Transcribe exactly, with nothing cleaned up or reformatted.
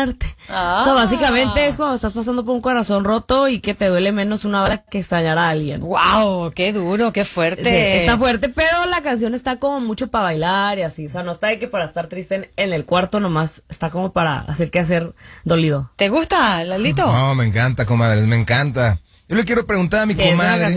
verte. Ah. O sea, básicamente es cuando estás pasando por un corazón roto y que te duele menos una bala que extrañar a alguien. Wow, qué duro, qué fuerte. Sí, está fuerte, pero la canción está como mucho para bailar y así. O sea, no está de que para estar triste en, en el cuarto nomás, está como para hacer que hacer dolido. ¿Te gusta, Lalito? No, me encanta, comadres, me encanta. Yo le quiero preguntar a mi Sí, es una comadre.